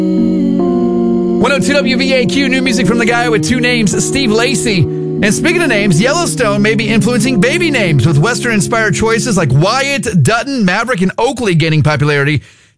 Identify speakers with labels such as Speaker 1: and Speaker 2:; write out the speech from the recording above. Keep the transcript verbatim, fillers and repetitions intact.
Speaker 1: one oh two W V A Q, new music from the guy with two names, Steve Lacy. And speaking of names, Yellowstone may be influencing baby names with Western-inspired choices like Wyatt, Dutton, Maverick, and Oakley gaining popularity.